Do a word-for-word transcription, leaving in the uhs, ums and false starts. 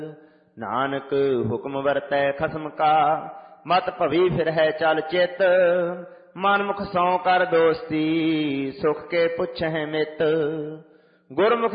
ਨਾਨਕ ਹੁਕਮ ਵਰਤੈ ਖਸਮ ਕਾ, ਮਤ ਭਵੀ ਫਿਰ ਹੈ ਚਲ ਚਿਤ। ਮਨਮੁਖ ਸੌ ਕਰ ਦੋਸਤੀ, ਸੁਖ ਕੇ ਪੁੱਛਹਿ ਮਿਤ। ਗੁਰਮੁਖ